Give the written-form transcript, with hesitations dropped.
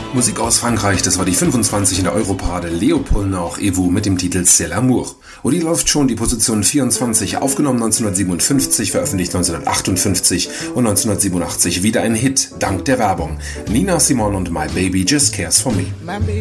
Musik aus Frankreich, das war die 25 in der Europarade. Léopold Nord et vous mit dem Titel C'est l'amour. Und die läuft schon die Position 24, aufgenommen 1957, veröffentlicht 1958 und 1987 wieder ein Hit, dank der Werbung. Nina Simone und My Baby Just Cares For Me.